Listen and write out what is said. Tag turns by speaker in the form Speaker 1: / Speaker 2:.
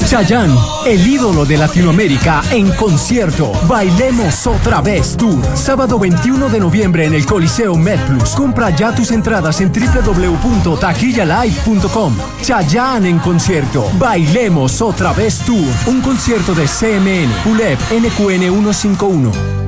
Speaker 1: Chayanne, el ídolo de Latinoamérica, en concierto. Bailemos Otra Vez Tour. Sábado 21 de noviembre en el Coliseo MedPlus. Compra ya tus entradas en www.taquillalive.com. Chayanne en concierto. Bailemos Otra Vez Tour. Un concierto de CMN, ULEP, NQN 151.